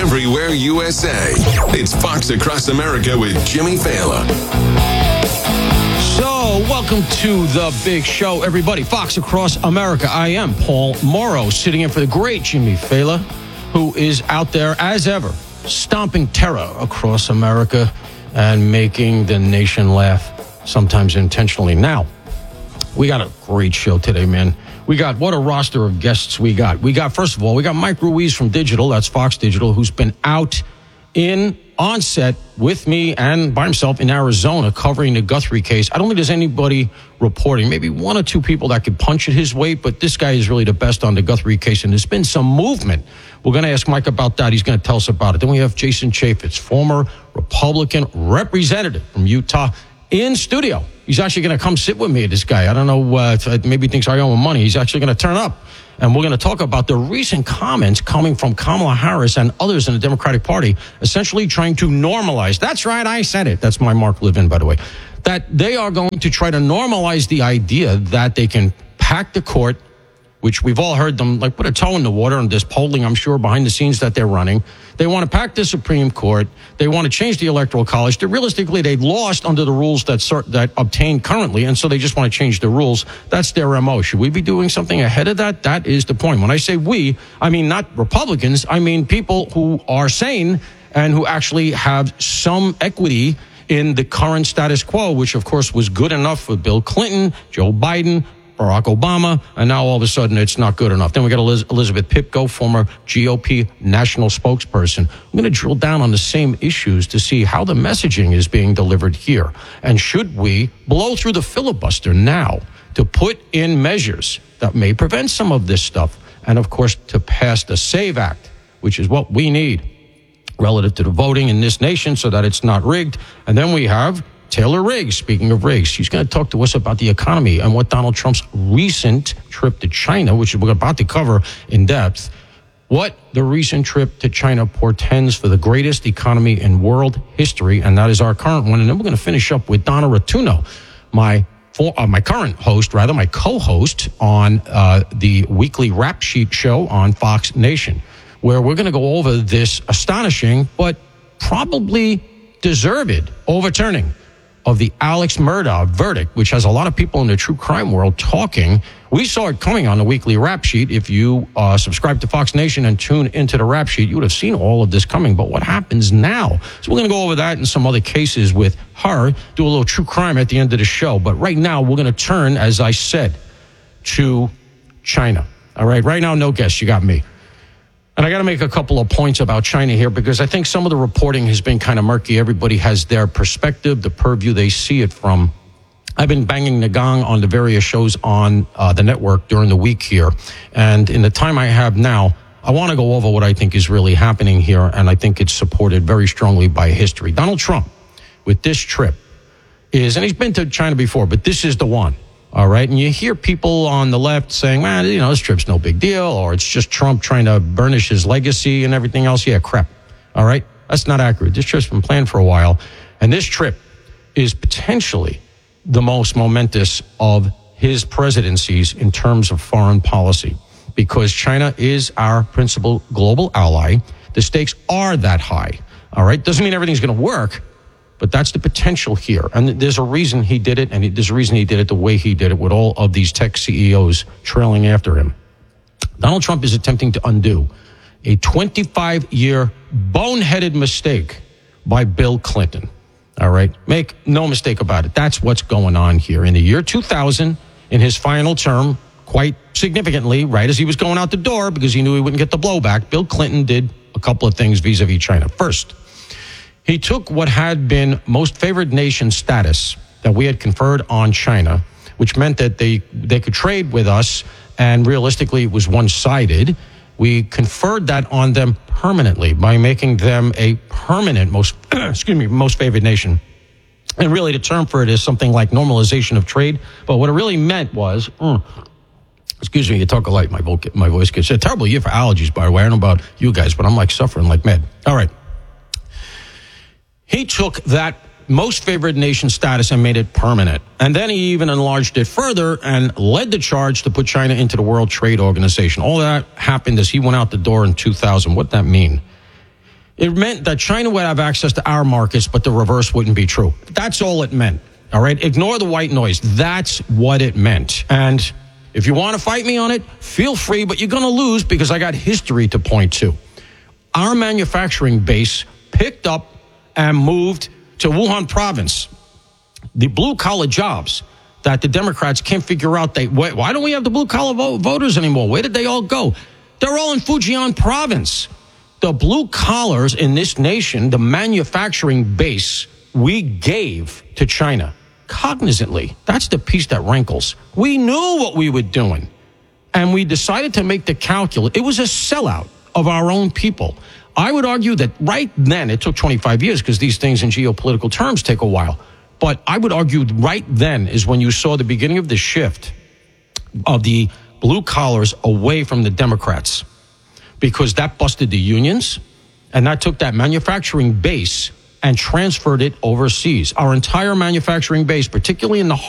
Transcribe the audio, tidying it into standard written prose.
everywhere USA. It's Fox Across America with Jimmy Fallon. So, welcome to the big show, everybody. Fox Across America. I am Paul Morrow, sitting in for the great Jimmy Fallon, who is out there, as ever, stomping terror across America and making the nation laugh, sometimes intentionally. Now, we got a great show today, man. What a roster of guests we got. First of all, we got Mike Ruiz from Digital, that's Fox Digital, who's been out on set with me and by himself in Arizona covering the Guthrie case. I don't think there's anybody reporting, maybe one or two people that could punch at his weight, but this guy is really the best on the Guthrie case, and there's been some movement. We're going to ask Mike about that. He's going to tell us about it. Then we have Jason Chaffetz, former Republican representative from Utah, in studio. He's actually going to come sit with me, this guy. I don't know, maybe he thinks I owe him money. He's actually going to turn up. And we're going to talk about the recent comments coming from Kamala Harris and others in the Democratic Party, essentially trying to normalize. That's right, I said it. That's my Mark Levin, by the way. That they are going to try to normalize the idea that they can pack the court, which we've all heard them like put a toe in the water, and there's polling, I'm sure, behind the scenes that they're running. They want to pack the Supreme Court. They want to change the Electoral College. Realistically, they lost under the rules that obtained currently, and so they just want to change the rules. That's their MO. Should we be doing something ahead of that? That is the point. When I say we, I mean not Republicans. I mean people who are sane and who actually have some equity in the current status quo, which, of course, was good enough for Bill Clinton, Joe Biden, Barack Obama, and now all of a sudden it's not good enough. Then we got Elizabeth Pipko, former GOP national spokesperson. I'm going to drill down on the same issues to see how the messaging is being delivered here. And should we blow through the filibuster now to put in measures that may prevent some of this stuff, and of course to pass the SAVE Act, which is what we need relative to the voting in this nation so that it's not rigged. And then we have Taylor Riggs. Speaking of Riggs, she's going to talk to us about the economy and what Donald Trump's recent trip to China, which we're about to cover in depth, what the recent trip to China portends for the greatest economy in world history, and that is our current one. And then we're going to finish up with Donna Rotuno, my current host, my co-host on the weekly Rap Sheet show on Fox Nation, where we're going to go over this astonishing but probably deserved overturning of the Alex Murdaugh verdict, which has a lot of people in the true crime world talking. We saw it coming on the weekly Rap Sheet. If you subscribe to Fox Nation and tune into the Rap Sheet, you would have seen all of this coming. But what happens now? So we're going to go over that and some other cases with her, do a little true crime at the end of the show. But right now, we're going to turn, as I said, to China. All right, right now, no guests. You got me. And I got to make a couple of points about China here, because I think some of the reporting has been kind of murky. Everybody has their perspective, the purview they see it from. I've been banging the gong on the various shows on the network during the week here. And in the time I have now, I want to go over what I think is really happening here. And I think it's supported very strongly by history. Donald Trump, with this trip, and he's been to China before, but this is the one. All right. And you hear people on the left saying, man, this trip's no big deal, or it's just Trump trying to burnish his legacy and everything else. Yeah, crap. All right. That's not accurate. This trip's been planned for a while. And this trip is potentially the most momentous of his presidencies in terms of foreign policy, because China is our principal global ally. The stakes are that high. All right. Doesn't mean everything's going to work, but that's the potential here. And there's a reason he did it, and there's a reason he did it the way he did it, with all of these tech CEOs trailing after him. Donald Trump is attempting to undo a 25-year boneheaded mistake by Bill Clinton. All right? Make no mistake about it. That's what's going on here. In the year 2000, in his final term, quite significantly, right as he was going out the door because he knew he wouldn't get the blowback, Bill Clinton did a couple of things vis-a-vis China. First, he took what had been most favored nation status that we had conferred on China, which meant that they could trade with us, and realistically it was one-sided. We conferred that on them permanently by making them a permanent most favored nation. And really the term for it is something like normalization of trade. But what it really meant was, excuse me, you talk a lot, my voice gets a terrible year for allergies, by the way. I don't know about you guys, but I'm like suffering like mad. All right. He took that most favored nation status and made it permanent. And then he even enlarged it further and led the charge to put China into the World Trade Organization. All that happened as he went out the door in 2000. What'd that mean? It meant that China would have access to our markets, but the reverse wouldn't be true. That's all it meant. All right? Ignore the white noise. That's what it meant. And if you want to fight me on it, feel free, but you're going to lose because I got history to point to. Our manufacturing base picked up and moved to Wuhan province. The blue-collar jobs that the Democrats can't figure out. Why don't we have the blue-collar voters anymore? Where did they all go? They're all in Fujian province. The blue collars in this nation, the manufacturing base, we gave to China cognizantly. That's the piece that rankles. We knew what we were doing, and we decided to make the calculus. It was a sellout of our own people. I would argue that right then, it took 25 years because these things in geopolitical terms take a while. But I would argue right then is when you saw the beginning of the shift of the blue collars away from the Democrats, because that busted the unions and that took that manufacturing base and transferred it overseas. Our entire manufacturing base, particularly in the